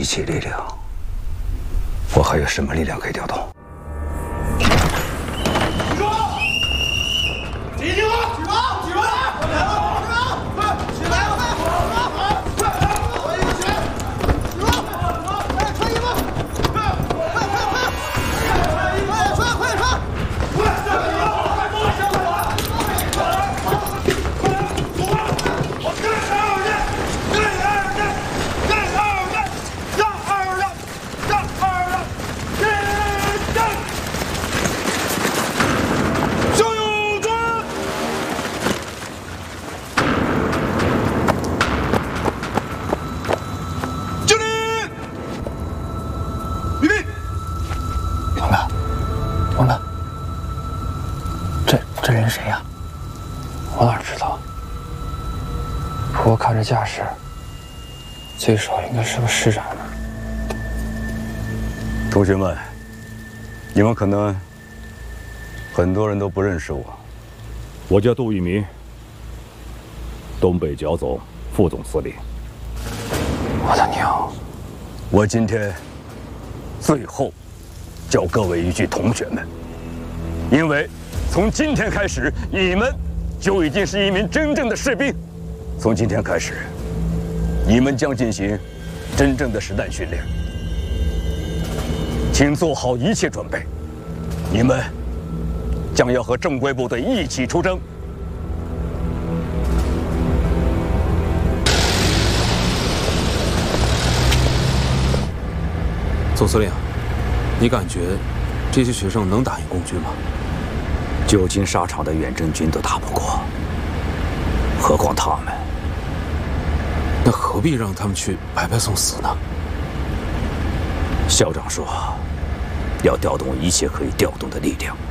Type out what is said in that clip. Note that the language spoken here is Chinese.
一切力量，我还有什么力量可以调动？ 起床！起起床！起床！起床！起来！快起来！快！换衣服起来！起床！快穿衣服！快！穿衣服！快穿！快穿！快！下来！下来！ 这人谁呀？我哪知道？不过看这架势，最少应该是个师长吧。 同学们，你们可能很多人都不认识我。 我叫杜聿明，东北剿总副总司令。 我的娘！ 我今天最后教各位一句，同学们，因为从今天开始，你们就已经是一名真正的士兵。从今天开始，你们将进行真正的实弹训练，请做好一切准备。你们将要和正规部队一起出征。 总司令，你感觉这些学生能打赢共军吗？ 久经沙场的远征军都打不过，何况他们？ 那何必让他们去白白送死呢？ 校长说，要调动一切可以调动的力量。